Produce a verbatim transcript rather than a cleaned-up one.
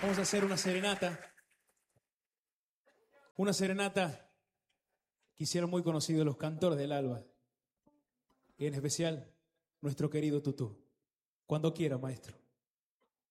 Vamos a hacer una serenata. Una serenata que hicieron muy conocidos los cantores del alba. Y en especial, nuestro querido Tutú. Cuando quiera, maestro.